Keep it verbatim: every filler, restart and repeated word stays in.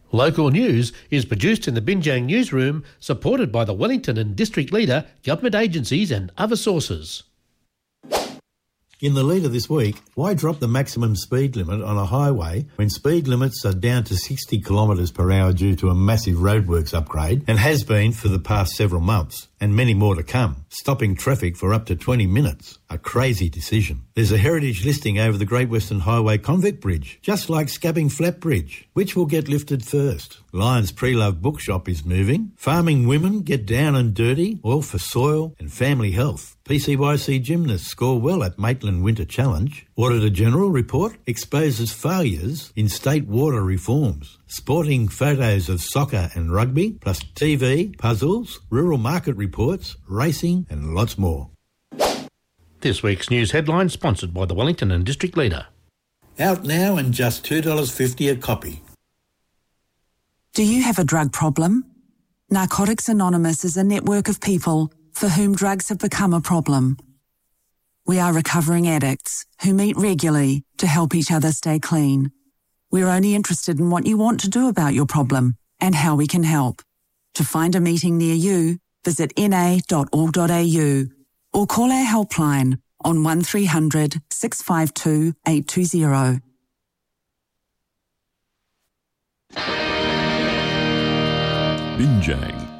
Local news is produced in the Binjang newsroom, supported by the Wellington and District Leader, government agencies and other sources. In the leader this week, why drop the maximum speed limit on a highway when speed limits are down to sixty kilometres per hour due to a massive roadworks upgrade, and has been for the past several months, and many more to come, stopping traffic for up to twenty minutes? A crazy decision. There's a heritage listing over the Great Western Highway Convict Bridge, just like Scabbing Flat Bridge. Which will get lifted first? Lyons Pre-Love Bookshop is moving. Farming women get down and dirty, all for soil and family health. P C Y C gymnasts score well at Maitland Winter Challenge. Auditor General report exposes failures in state water reforms. Sporting photos of soccer and rugby, plus T V, puzzles, rural market reports, racing and lots more. This week's news headline sponsored by the Wellington and District Leader. Out now and just two dollars fifty a copy. Do you have a drug problem? Narcotics Anonymous is a network of people for whom drugs have become a problem. We are recovering addicts who meet regularly to help each other stay clean. We're only interested in what you want to do about your problem and how we can help. To find a meeting near you, visit n a dot org dot a u or call our helpline on one three hundred, six five two, eight two zero. Binjang.